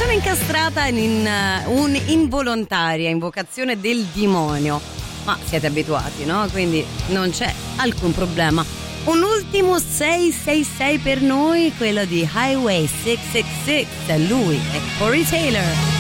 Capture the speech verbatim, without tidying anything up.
sono incastrata in uh, un'involontaria invocazione del demonio, ma siete abituati, no? Quindi non c'è alcun problema. Un ultimo sei sei sei per noi, quello di Highway sei sei sei, lui è Corey Taylor.